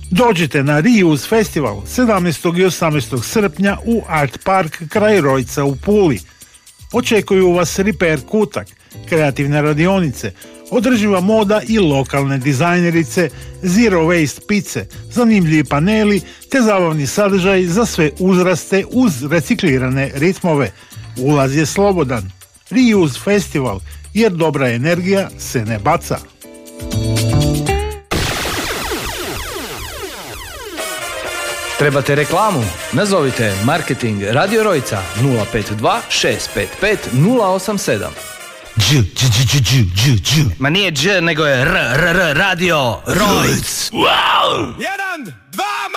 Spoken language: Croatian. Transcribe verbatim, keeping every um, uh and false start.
Dođite na Reuse Festival sedamnaestog i osamnaestog srpnja u Art Park kraj Rojca u Puli. Očekuju vas Repair kutak, kreativne radionice, održiva moda i lokalne dizajnerice, zero waste pice, zanimljivi paneli te zabavni sadržaj za sve uzraste uz reciklirane ritmove. Ulaz je slobodan. Reuse Festival, jer dobra energija se ne baca. Trebate reklamu? Nazovite Marketing Radio Rojca nula pet dva šest pet pet nula osam sedam. Dž, dž, dž, dž, dž, dž. Ma nije dž, nego je r, r, r, Radio Rojc. Wow! Jedan, dva,